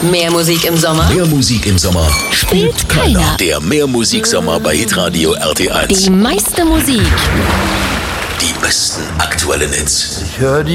Mehr Musik im Sommer Mehr Musik im Sommer spielt keiner. Der Mehrmusiksommer bei Hitradio RT1. Die meiste Musik. Die besten aktuellen Hits. Ich höre